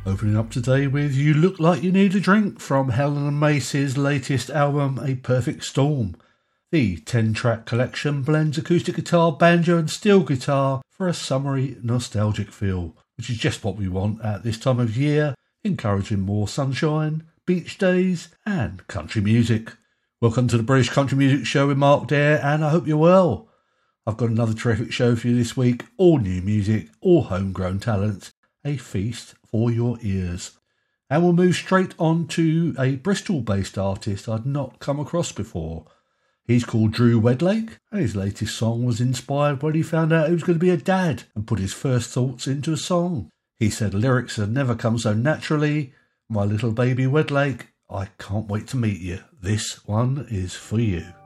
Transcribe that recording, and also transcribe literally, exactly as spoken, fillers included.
Opening up today with You Look Like You Need a Drink from Helen and Mace's latest album, A Perfect Storm. The ten-track collection blends acoustic guitar, banjo and steel guitar for a summery, nostalgic feel, which is just what we want at this time of year, encouraging more sunshine, beach days and country music. Welcome to the British Country Music Show with Mark Dare, and I hope you're well. I've got another terrific show for you this week, all new music, all homegrown talent, a feast for your ears. And we'll move straight on to a Bristol-based artist I'd not come across before. He's called Drew Wedlake, and his latest song was inspired when he found out he was going to be a dad and put his first thoughts into a song. He said, lyrics have never come so naturally. My little baby Wedlake, I can't wait to meet you. This one is for you.